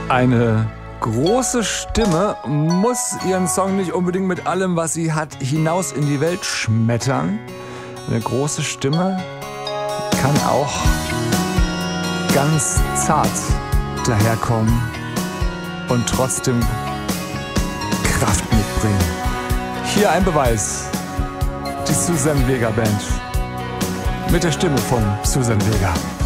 Eine große Stimme muss ihren Song nicht unbedingt mit allem, was sie hat, hinaus in die Welt schmettern. Eine große Stimme kann auch ganz zart daherkommen und trotzdem Kraft mitbringen. Hier ein Beweis. Die Suzanne Vega Band mit der Stimme von Suzanne Vega.